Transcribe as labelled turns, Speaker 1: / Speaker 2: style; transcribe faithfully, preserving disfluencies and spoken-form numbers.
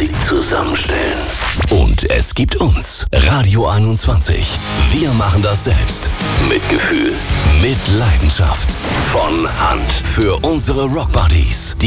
Speaker 1: Musik zusammenstellen. Und es gibt uns, Radio einundzwanzig. Wir machen das selbst. Mit Gefühl, mit Leidenschaft. Von Hand. Für unsere Rockbuddies.